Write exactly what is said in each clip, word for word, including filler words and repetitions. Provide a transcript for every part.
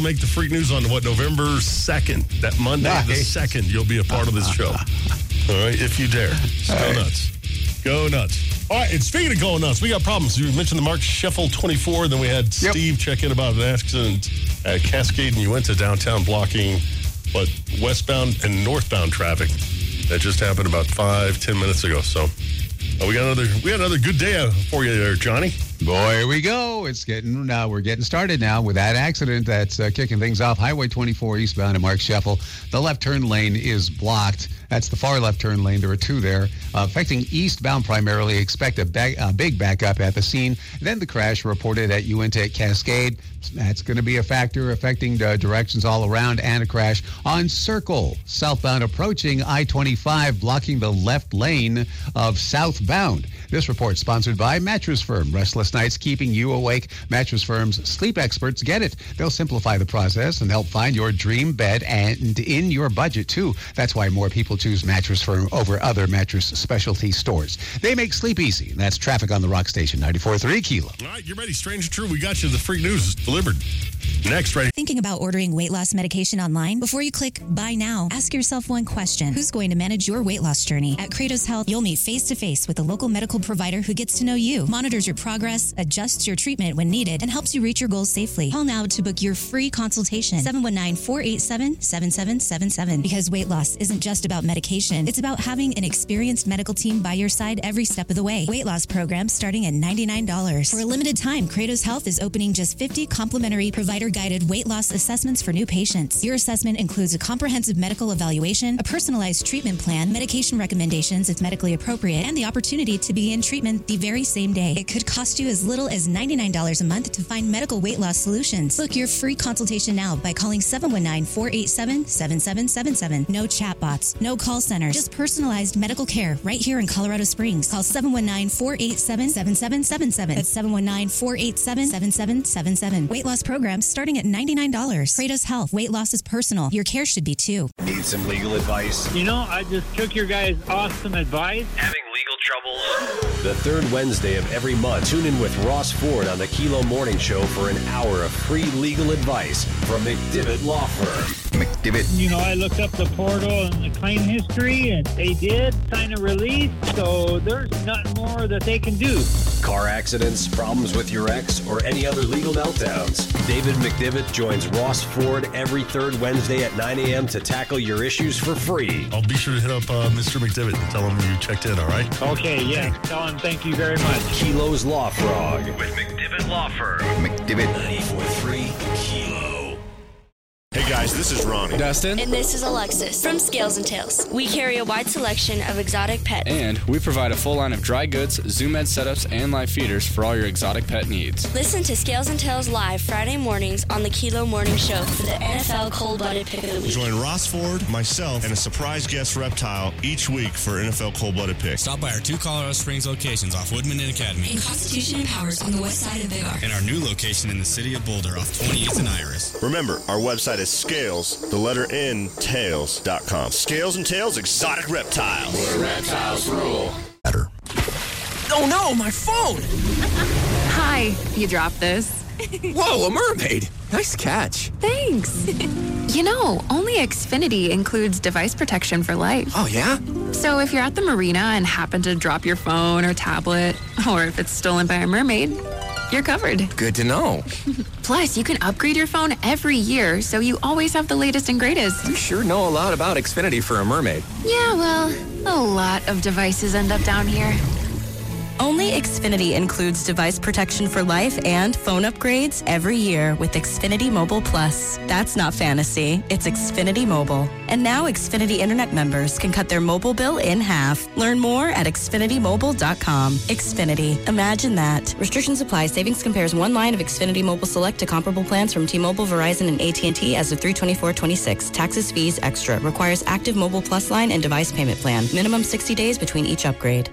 make the freak news on, what, November second. That Monday, nice. the second, you'll be a part of this show. All right, if you dare. So go right. nuts. Go nuts. All right, and speaking of going nuts, we got problems. You mentioned the Mark Scheffel twenty-four, then we had yep. Steve check in about an accident at Cascade, and you went to downtown blocking, what, westbound and northbound traffic. That just happened about five, ten minutes ago. So uh, we got another we got another good day for you there, Johnny. Boy, here we go. It's getting uh, we're getting started now with that accident that's uh, kicking things off. Highway twenty-four eastbound at Mark Scheffel. The left turn lane is blocked. That's the far left turn lane. There are two there. Uh, affecting eastbound primarily. Expect a, back, a big backup at the scene. Then the crash reported at Uinta at Cascade. That's going to be a factor affecting uh, directions all around, and a crash on Circle. Southbound approaching I twenty-five, blocking the left lane of southbound. This report sponsored by Mattress Firm. Restless nights keeping you awake. Mattress Firm's sleep experts get it. They'll simplify the process and help find your dream bed, and in your budget, too. That's why more people choose Mattress Firm over other mattress specialty stores. They make sleep easy. That's Traffic on the Rock Station, ninety-four point three Kilo. All right, you're ready. Strange or true, we got you. The freak news is delivered. Next, right? Thinking about ordering weight loss medication online? Before you click buy now, ask yourself one question. Who's going to manage your weight loss journey? At Kratos Health, you'll meet face-to-face with a local medical provider who gets to know you, monitors your progress, adjusts your treatment when needed, and helps you reach your goals safely. Call now to book your free consultation. seven one nine, four eight seven, seven seven seven seven. Because weight loss isn't just about medication. It's about having an experienced medical team by your side every step of the way. Weight loss programs starting at ninety-nine dollars. For a limited time, Kratos Health is opening just fifty complimentary provider-guided weight loss assessments for new patients. Your assessment includes a comprehensive medical evaluation, a personalized treatment plan, medication recommendations if medically appropriate, and the opportunity to begin treatment the very same day. It could cost you as little as ninety-nine dollars a month to find medical weight loss solutions. Book your free consultation now by calling seven one nine, four eight seven, seven seven seven seven. No chatbots, no call centers, just personalized medical care right here in Colorado Springs. Call seven one nine, four eight seven, seven seven seven seven. That's seven one nine, four eight seven, seven seven seven seven. Weight loss programs starting at ninety-nine dollars. Kratos Health. Weight loss is personal. Your care should be too. Need some legal advice? You know, I just took your guys' awesome advice. Having legal troubles? The third Wednesday of every month, tune in with Ross Ford on the Kilo Morning Show for an hour of free legal advice from McDivitt Law Firm. McDivitt. You know, I looked up the portal and the claim history, and they did sign a release, so there's nothing more that they can do. Car accidents, problems with your ex, or any other legal meltdowns. David McDivitt joins Ross Ford every third Wednesday at nine a.m. to tackle your issues for free. I'll be sure to hit up uh, Mister McDivitt and tell him you checked in, all right? Okay, yeah. Tell him thank you very much. Kilo's Law Frog with McDivitt Law Firm. McDivitt. ninety-four point three Kilo. Hey guys, this is Ronnie. Dustin. And this is Alexis from Scales and Tails. We carry a wide selection of exotic pets. And we provide a full line of dry goods, Zoom Ed setups, and live feeders for all your exotic pet needs. Listen to Scales and Tails live Friday mornings on the Kilo Morning Show for the N F L Cold-Blooded Pick of the Week. Join Ross Ford, myself, and a surprise guest reptile each week for N F L Cold-Blooded Pick. Stop by our two Colorado Springs locations off Woodman and Academy. In Constitution and Powers on the west side of Big R. And our new location in the city of Boulder off twenty-eighth and Iris. Remember, our website is Scales, the letter N, tails dot com. Scales and Tails Exotic Reptiles. Where reptiles rule. Better. Oh no, my phone! Hi, you dropped this. Whoa, a mermaid! Nice catch. Thanks. You know, only Xfinity includes device protection for life. Oh, yeah? So if you're at the marina and happen to drop your phone or tablet, or if it's stolen by a mermaid, you're covered. Good to know. Plus, you can upgrade your phone every year, so you always have the latest and greatest. You sure know a lot about Xfinity for a mermaid. Yeah, well, a lot of devices end up down here. Only Xfinity includes device protection for life and phone upgrades every year with Xfinity Mobile Plus. That's not fantasy, it's Xfinity Mobile. And now Xfinity Internet members can cut their mobile bill in half. Learn more at Xfinity Mobile dot com. Xfinity. Imagine that. Restrictions apply. Savings compares one line of Xfinity Mobile Select to comparable plans from T-Mobile, Verizon, and A T and T as of three twenty-four twenty-six. Taxes, fees, extra. Requires active Mobile Plus line and device payment plan. Minimum sixty days between each upgrade.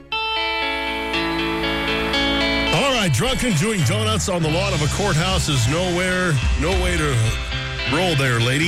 All right, drunken doing donuts on the lawn of a courthouse is nowhere, no way to roll there, lady.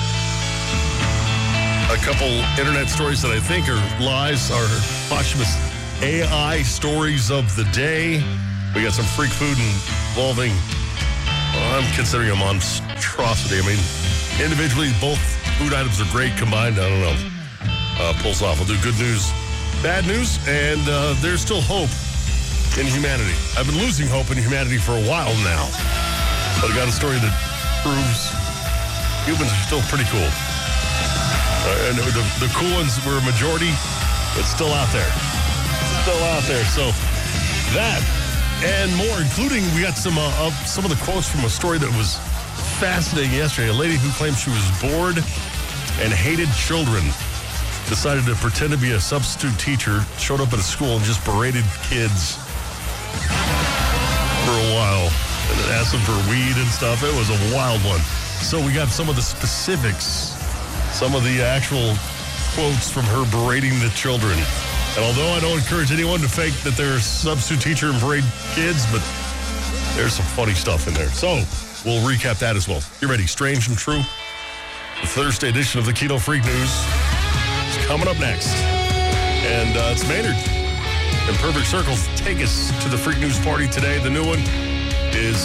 A couple internet stories that I think are lies are posthumous A I stories of the day. We got some freak food involving Well, I'm considering a monstrosity. I mean, individually, both food items are great. Combined, I don't know. Uh, pulls off. We'll do good news, bad news, and uh, there's still hope in humanity. I've been losing hope in humanity for a while now. But I got a story that proves humans are still pretty cool. Uh, and the, the cool ones were a majority, but still out there. Still out there. So that and more, including we got some uh, of some of the quotes from a story that was fascinating yesterday. A lady who claimed she was bored and hated children decided to pretend to be a substitute teacher, showed up at a school and just berated kids for a while and asked them for weed and stuff. It was a wild one. So we got some of the specifics, some of the actual quotes from her berating the children. And although I don't encourage anyone to fake that they're a substitute teacher and berate kids, but there's some funny stuff in there. So we'll recap that as well. You ready? Strange and True? The Thursday edition of the Keto Freak News is coming up next. And uh, it's Maynard and Perfect Circles take us to the Freak News party today. The new one is